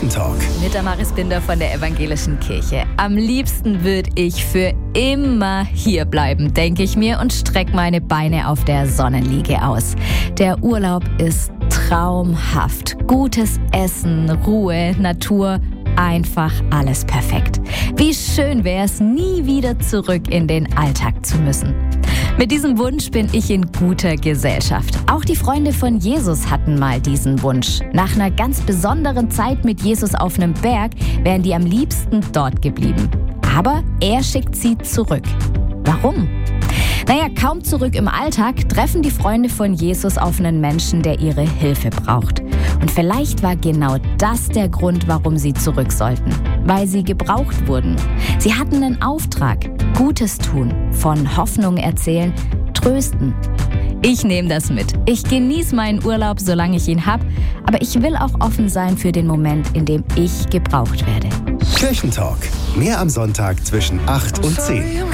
Kirchentalk. Mit der Maris Binder von der Evangelischen Kirche. Am liebsten würde ich für immer hier bleiben, denke ich mir, und strecke meine Beine auf der Sonnenliege aus. Der Urlaub ist traumhaft. Gutes Essen, Ruhe, Natur, einfach alles perfekt. Wie schön wäre es, nie wieder zurück in den Alltag zu müssen. Mit diesem Wunsch bin ich in guter Gesellschaft. Auch die Freunde von Jesus hatten mal diesen Wunsch. Nach einer ganz besonderen Zeit mit Jesus auf einem Berg wären die am liebsten dort geblieben. Aber er schickt sie zurück. Warum? Naja, kaum zurück im Alltag treffen die Freunde von Jesus auf einen Menschen, der ihre Hilfe braucht. Und vielleicht war genau das der Grund, warum sie zurück sollten. Weil sie gebraucht wurden. Sie hatten einen Auftrag. Gutes tun, von Hoffnung erzählen, trösten. Ich nehme das mit. Ich genieße meinen Urlaub, solange ich ihn habe. Aber ich will auch offen sein für den Moment, in dem ich gebraucht werde. Kirchentalk. Mehr am Sonntag zwischen 8 und 10.